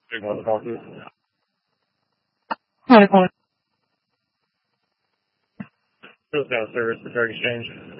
Big one to talk to. Hi, Nicole. Just got a service for Trade Exchange.